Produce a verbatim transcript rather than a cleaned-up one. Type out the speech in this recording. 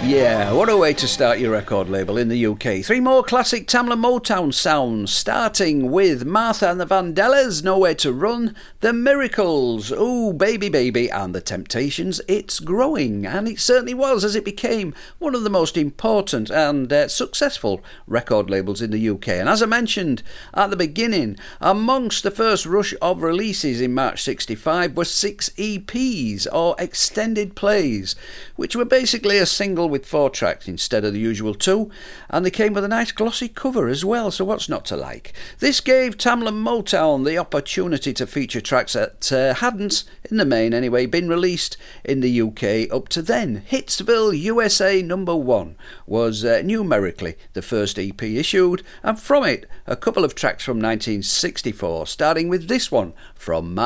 Yeah, what a way to start your record label in the U K. Three more classic Tamla Motown sounds, starting with Martha and the Vandellas, Nowhere to Run, The Miracles, Ooh Baby Baby, and The Temptations, It's Growing. And it certainly was, as it became one of the most important and uh, successful record labels in the U K. And as I mentioned at the beginning, amongst the first rush of releases in March sixty-five were six E Ps, or extended plays, which were basically a single with four tracks instead of the usual two, and they came with a nice glossy cover as well, so what's not to like? This gave Tamla Motown the opportunity to feature tracks that uh, hadn't, in the main anyway, been released in the U K up to then. Hitsville U S A number one was uh, numerically the first E P issued, and from it a couple of tracks from nineteen sixty-four, starting with this one from